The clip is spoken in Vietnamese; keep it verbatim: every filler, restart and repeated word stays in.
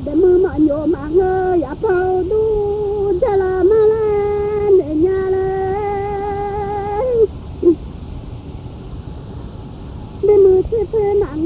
để mưa mà nhổ mà ngơ ya phao du cha la ma la để nhà lấy để mưa thuê thuê nặng